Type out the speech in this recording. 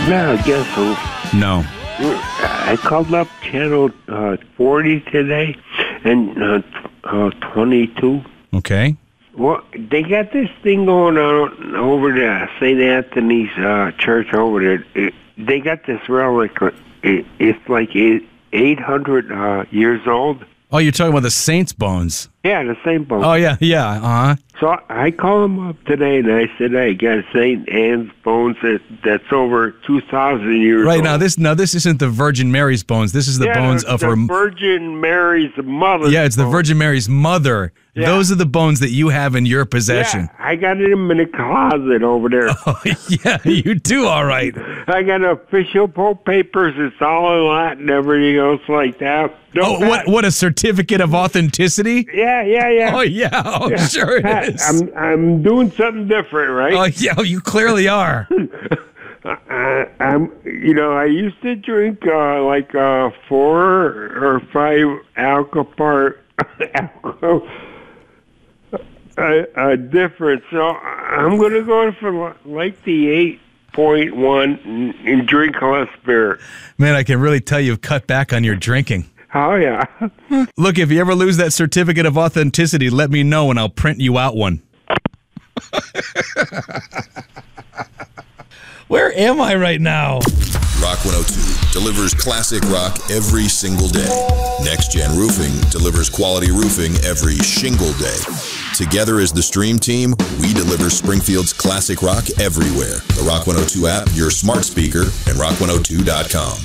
Now, guess who? No. I called up channel 40 today and 22. Okay. Well, they got this thing going on over there, St. Anthony's church over there. They got this relic. It's like 800 years old. Oh, you're talking about the saints' bones. Yeah, the same bone. Oh, yeah. Uh-huh. So I called him up today, and I said, "I got St. Anne's bones that's over 2,000 years Right, old." this isn't the Virgin Mary's bones. This is the bones of her... Virgin Mary's mother. Yeah, it's the Virgin Mary's mother. Yeah. Those are the bones that you have in your possession. Yeah, I got them in the closet over there. Oh, yeah, you do, all right. I got official Pope papers. It's all in Latin and everything else like that. What a certificate of authenticity? Yeah. Oh, yeah. Oh, yeah. Sure it is. I'm doing something different, right? Oh, yeah, you clearly are. I used to drink 4 or 5 alcohol different. So I'm going to go for like the 8.1 and drink less beer. Man, I can really tell you've cut back on your drinking. Oh, yeah. Look, if you ever lose that certificate of authenticity, let me know and I'll print you out one. Where am I right now? Rock 102 delivers classic rock every single day. Next Gen Roofing delivers quality roofing every shingle day. Together as the Stream Team, we deliver Springfield's classic rock everywhere. The Rock 102 app, your smart speaker, and rock102.com.